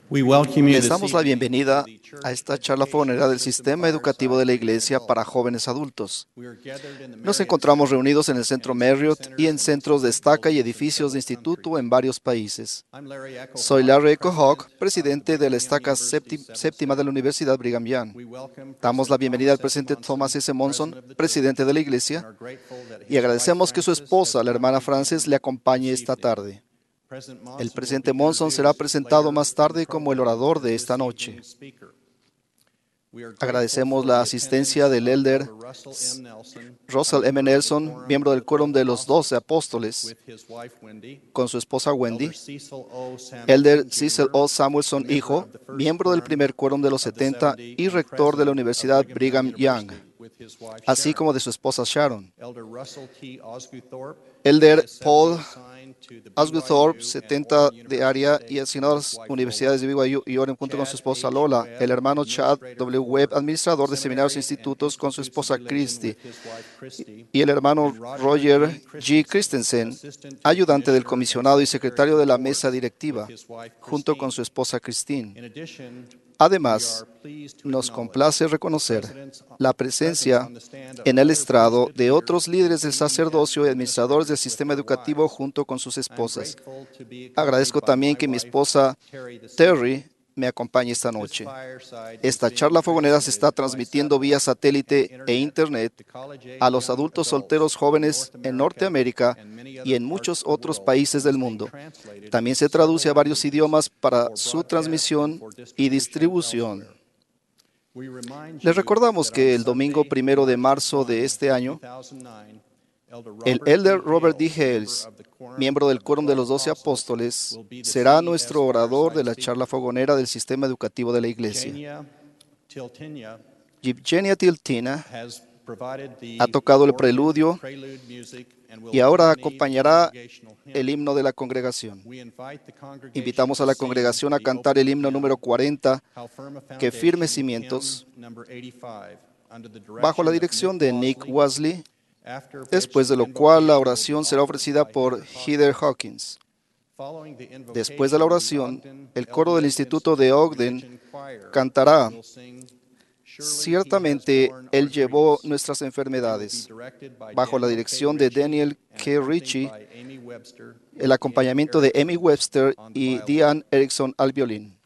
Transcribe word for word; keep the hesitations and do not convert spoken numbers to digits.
We welcome you Les this damos la evening bienvenida to the Church a esta charla fogonera del Sistema Educativo de la Iglesia para jóvenes adultos. We are gathered in the Nos Marriott encontramos Center reunidos en el Centro and Student Marriott y Centers en and centros de support estaca y buildings in edificios de several instituto countries. en varios países. I'm Larry Echo Soy Hawk, Larry Echo President Hawk, of the presidente de Brigham la Young estaca University's sépti- Seventh séptima de la Center. Universidad Brigham Young. We welcome Damos la President bienvenida al Thomas S. presidente Thomas S. Monson, President of the presidente Church, de la and Iglesia, are grateful that y his wife agradecemos que su Frances has esposa, la hermana accompanied Frances, him le acompañe this esta evening. tarde. President El Monson will presidente be Monson será introduced presentado later más in the tarde como el program orador as de this esta noche. evening's speaker. We are grateful Agradecemos for la the asistencia attendance del of elder Elder Russell M. Nelson, Russell a M. member of the Nelson, Quorum miembro of del the Quórum Twelve de los Doce Apostles, Apóstoles, with his wife Wendy, con su esposa Wendy. Elder Cecil O. Elder Samuelson, Cecil Junior, O. a Samuelson, member hijo, of the First miembro del Quorum primer Quórum de los of the setenta seventy y and rector de la president of Universidad Brigham Young Brigham Young, University, with his wife así Sharon. como de su esposa Sharon. Elder Russell T. Osguthorpe, Elder A S Paul assigned to the Asguthorpe, B Y U and setenta Orem de área University y asignado a with his las wife universidades de Lola. B Y U y Orem junto con su Chad esposa H. Lola. Webb, El hermano Chad administrator W. for Webb, administrador de seminarios e Seminary and institutos con su Institutes of esposa Religion Christy. with his wife Christy. Y el hermano And Roger Roger G. G. Christensen, Christensen, assistant to the ayudante del commissioner and comisionado y secretary secretario of de the la board, mesa with directiva, his wife junto con su Christine. esposa Christine. In addition, we Además, are pleased to nos acknowledge complace the reconocer president's la presence presencia on the stand of en el other estrado priesthood de otros leaders, líderes del including sacerdocio y administradores del administrators with sistema their educativo wives. junto con sus I am esposas. grateful to be accompanied Agradezco by también my que mi wife, esposa Terry, this evening. Terry me acompañe esta This noche. fireside is Esta being charla fogonera se está transmitted by transmitiendo vía satellite satélite and e internet internet to college-age a los young adultos adults solteros in jóvenes North en America Norteamérica and many y other en parts muchos of the otros world, países and del is being mundo. translated También into se traduce a several varios languages idiomas para for su broadcast and transmisión for y distribution distribución. elsewhere. We remind Les you recordamos that on que el domingo Sunday, primero de March marzo de first, este año, two thousand nine, Elder el Robert elder D. Robert D. Hales, member Hales, of the Quorum miembro del of the Quórum de Twelve los Doce Apostles, Apóstoles, will be the será C E S nuestro orador de fireside la speaker. charla fogonera del sistema educativo de la Iglesia. Jania Tiltinia Evgenia Tiltina has provided the ha tocado el organ preludio prelude music and will y ahora accompany the acompañará congregational hymn. el himno de la congregación. We invite the congregation Invitamos a to la sing congregación a the cantar el opening himno hymn, número cuarenta, How Firm a que firme Foundation, cimientos, hymn number eighty-five, under the bajo la direction dirección of Nick de Nick Wasley, Wesley, after which después de the lo cual la invocation will be oración será offered ofrecida by por Heather Heather Hawkins. Hawkins. Following the invocation, Después de la the oración, Ogden el coro del Elder Instituto de Institute Ogden Religion Choir cantará, will sing, Surely He has ciertamente borne Él our llevó griefs. nuestras They will be enfermedades, directed by bajo la Daniel K. dirección de Ritchie Daniel and K. accompanied Ritchie, by Amy Webster el with acompañamiento Deanne de Amy Erickson Webster on the y violin. Deanne Erickson al violín.